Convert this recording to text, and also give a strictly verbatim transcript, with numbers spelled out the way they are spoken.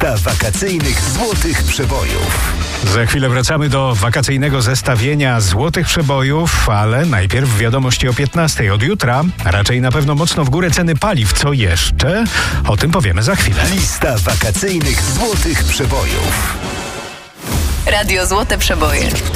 Lista wakacyjnych złotych przebojów. Za chwilę wracamy do wakacyjnego zestawienia złotych przebojów, ale najpierw wiadomości o piętnastej. Od jutra raczej na pewno mocno w górę ceny paliw. Co jeszcze? O tym powiemy za chwilę. Lista wakacyjnych złotych przebojów. Radio Złote Przeboje.